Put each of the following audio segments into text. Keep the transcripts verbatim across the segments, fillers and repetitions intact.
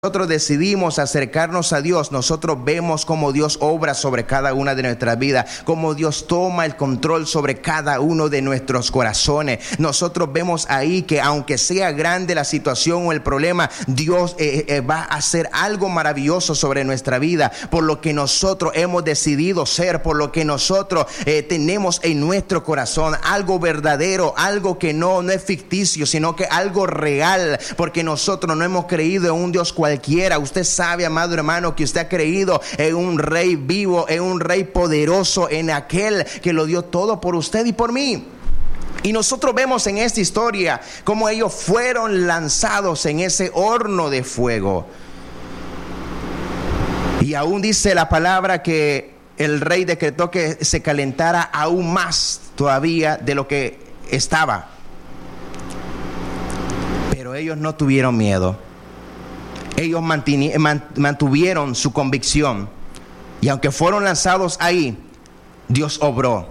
nosotros decidimos acercarnos a Dios, nosotros vemos cómo Dios obra sobre cada una de nuestras vidas, cómo Dios toma el control sobre cada uno de nuestros corazones. Nosotros vemos ahí que aunque sea grande la situación o el problema, Dios eh, eh, va a hacer algo maravilloso sobre nuestra vida, por lo que nosotros hemos decidido ser, por lo que nosotros eh, tenemos en nuestro corazón algo verdadero, algo que no, no es ficticio, sino que algo real, porque nosotros no hemos creído en un Dios cualquiera. Cualquiera. Usted sabe, amado hermano, que usted ha creído en un rey vivo, en un rey poderoso, en aquel que lo dio todo por usted y por mí. Y nosotros vemos en esta historia cómo ellos fueron lanzados en ese horno de fuego. Y aún dice la palabra que el rey decretó que se calentara aún más todavía de lo que estaba. Pero ellos no tuvieron miedo. Ellos mantuvieron su convicción, y aunque fueron lanzados ahí, Dios obró.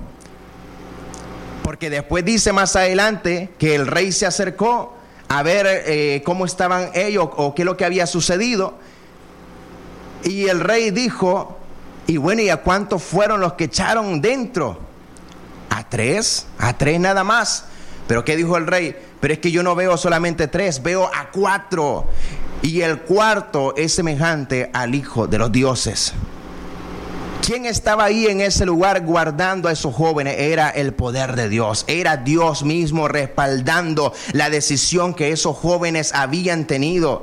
Porque después dice más adelante que el rey se acercó a ver eh, cómo estaban ellos o qué es lo que había sucedido. Y el rey dijo: y bueno, ¿y a cuántos fueron los que echaron dentro? A tres, a tres nada más. Pero ¿qué dijo el rey? Pero es que yo no veo solamente tres, veo a cuatro. Y el cuarto es semejante al Hijo de los dioses. ¿Quién estaba ahí en ese lugar guardando a esos jóvenes? Era el poder de Dios. Era Dios mismo respaldando la decisión que esos jóvenes habían tenido.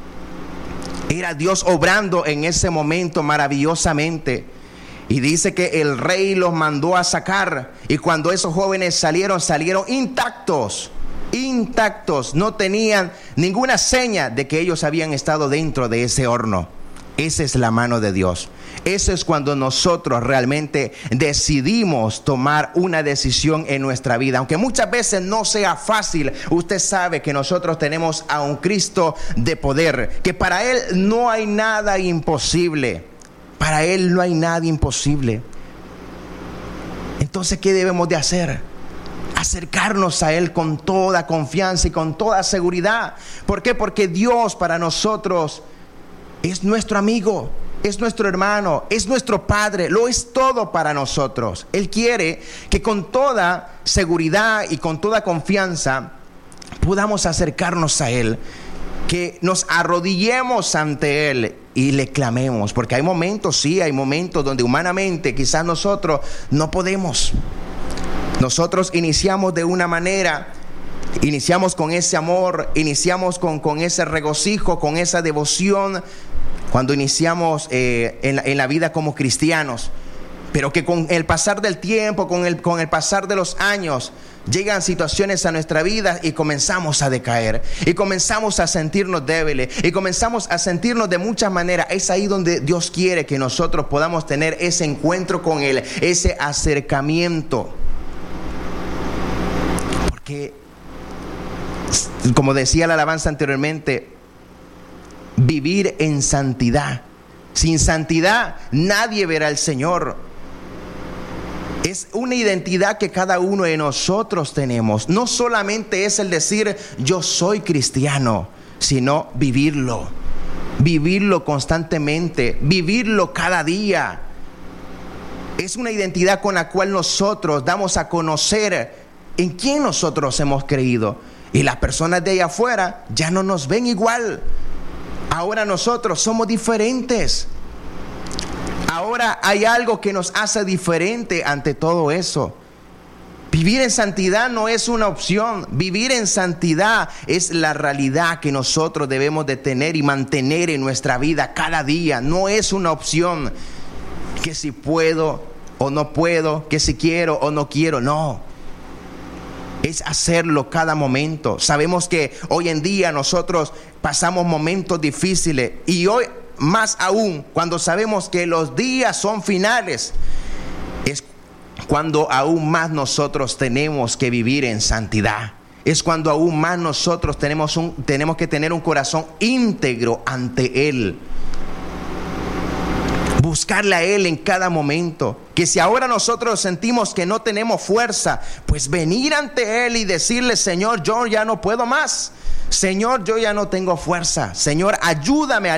Era Dios obrando en ese momento maravillosamente. Y dice que el rey los mandó a sacar. Y cuando esos jóvenes salieron, salieron intactos. Intactos, no tenían ninguna seña de que ellos habían estado dentro de ese horno. Esa es la mano de Dios. Eso es cuando nosotros realmente decidimos tomar una decisión en nuestra vida. Aunque muchas veces no sea fácil, usted sabe que nosotros tenemos a un Cristo de poder, que para Él no hay nada imposible. Para Él no hay nada imposible. Entonces, ¿qué debemos de hacer? Acercarnos a Él con toda confianza y con toda seguridad. ¿Por qué? Porque Dios para nosotros es nuestro amigo, es nuestro hermano, es nuestro Padre, lo es todo para nosotros. Él quiere que con toda seguridad y con toda confianza podamos acercarnos a Él, que nos arrodillemos ante Él y le clamemos, porque hay momentos, sí, hay momentos donde humanamente quizás nosotros no podemos. Nosotros iniciamos de una manera, iniciamos con ese amor, iniciamos con, con ese regocijo, con esa devoción, cuando iniciamos eh, en, la, en la vida como cristianos. Pero que con el pasar del tiempo, con el, con el pasar de los años, llegan situaciones a nuestra vida y comenzamos a decaer, y comenzamos a sentirnos débiles, y comenzamos a sentirnos de muchas maneras. Es ahí donde Dios quiere que nosotros podamos tener ese encuentro con Él, ese acercamiento. Que, como decía la alabanza anteriormente, vivir en santidad. Sin santidad nadie verá al Señor. Es una identidad que cada uno de nosotros tenemos. No solamente es el decir yo soy cristiano, sino vivirlo. Vivirlo constantemente, vivirlo cada día. Es una identidad con la cual nosotros damos a conocer en quién nosotros hemos creído. Y las personas de allá afuera ya no nos ven igual. Ahora nosotros somos diferentes. Ahora hay algo que nos hace diferente ante todo eso. Vivir en santidad no es una opción. Vivir en santidad es la realidad que nosotros debemos de tener y mantener en nuestra vida cada día. No es una opción que si puedo o no puedo, que si quiero o no quiero, no. Es hacerlo cada momento. Sabemos que hoy en día nosotros pasamos momentos difíciles, y hoy más aún cuando sabemos que los días son finales, es cuando aún más nosotros tenemos que vivir en santidad. Es cuando aún más nosotros tenemos, un, tenemos que tener un corazón íntegro ante Él. Buscarle a Él en cada momento. Que si ahora nosotros sentimos que no tenemos fuerza, pues venir ante Él y decirle: Señor, yo ya no puedo más. Señor, yo ya no tengo fuerza. Señor, ayúdame a